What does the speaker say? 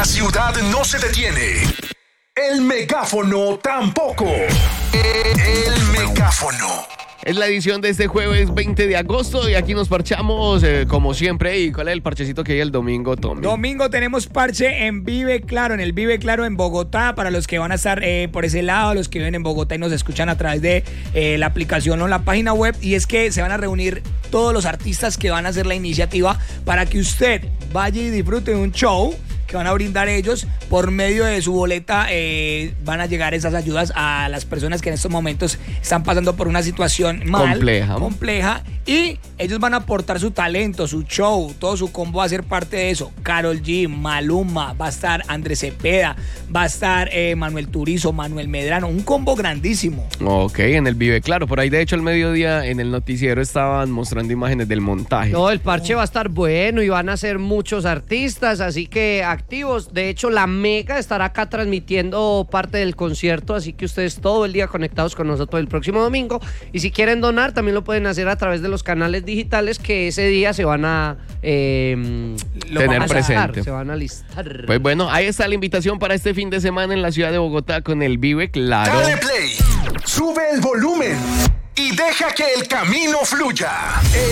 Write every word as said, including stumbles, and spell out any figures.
La ciudad no se detiene. El megáfono tampoco. El megáfono. Es la edición de este jueves veinte de agosto y aquí nos parchamos eh, como siempre. ¿Y cuál es el parchecito que hay el domingo, Tommy? Domingo tenemos parche en Vive Claro, en el Vive Claro en Bogotá, para los que van a estar eh, por ese lado, los que viven en Bogotá y nos escuchan a través de eh, la aplicación o la página web. Y es que se van a reunir todos los artistas que van a hacer la iniciativa para que usted vaya y disfrute de un show que van a brindar ellos. Por medio de su boleta eh, van a llegar esas ayudas a las personas que en estos momentos están pasando por una situación mal, compleja. compleja y ellos van a aportar su talento, su show, todo su combo va a ser parte de eso. Karol G, Maluma, va a estar Andrés Cepeda, va a estar eh, Manuel Turizo, Manuel Medrano, un combo grandísimo. Ok, en el Vive Claro, por ahí de hecho al mediodía en el noticiero estaban mostrando imágenes del montaje. No, el parche va a estar bueno y van a ser muchos artistas, así que activos. De hecho, la Mega estará acá transmitiendo parte del concierto, así que ustedes todo el día conectados con nosotros el próximo domingo. Y si quieren donar, también lo pueden hacer a través de los canales digitales que ese día se van a eh, tener a presente. listar, se van a listar. Pues bueno, ahí está la invitación para este fin de semana en la ciudad de Bogotá con el Vive Claro. Dale play, sube el volumen y deja que el camino fluya.